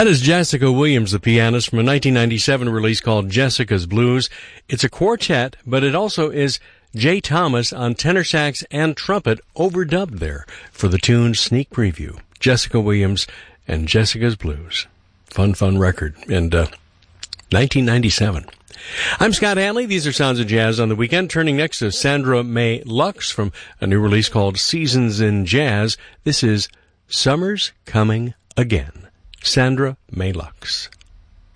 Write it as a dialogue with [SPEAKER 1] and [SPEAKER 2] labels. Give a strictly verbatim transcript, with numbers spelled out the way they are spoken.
[SPEAKER 1] That is Jessica Williams, the pianist, from a nineteen ninety-seven release called Jessica's Blues. It's a quartet, but it also is Jay Thomas on tenor sax and trumpet overdubbed there for the tune Sneak Preview. Jessica Williams and Jessica's Blues. Fun, fun record. And uh, nineteen ninety-seven. I'm Scott Hanley. These are Sounds of Jazz on the Weekend. Turning next to Sandra May Lux from a new release called Seasons in Jazz. This is Summer's Coming Again. Sandra May Lux.